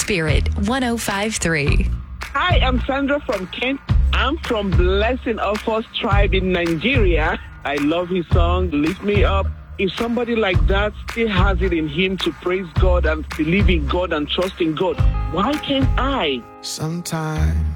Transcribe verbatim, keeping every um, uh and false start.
Spirit one oh five point three. Hi, I'm Sandra from Kent. I'm from Blessing of Us tribe in Nigeria. I love his song, Lift Me Up. If somebody like that still has it in him to praise God and believe in God and trust in God, why can't I? Sometimes